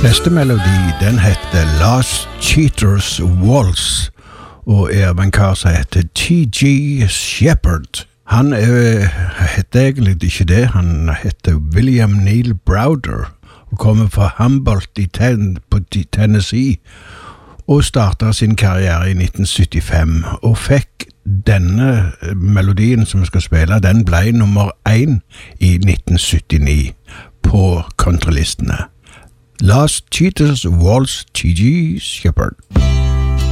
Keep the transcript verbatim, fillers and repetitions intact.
Beste melodi, den heter Last Cheaters Waltz, og er av en kar som heter T G Shepard. Han er, heter egentlig ikke det, han heter William Neil Browder, og kommer fra Humboldt i ten, på Tennessee, og startet sin karriere i nitten syttifem, og fikk denne melodien som vi skal spille, den ble nummer én i nitten syttini på countrylistene. Last Cheaters Waltz, T G Shepard.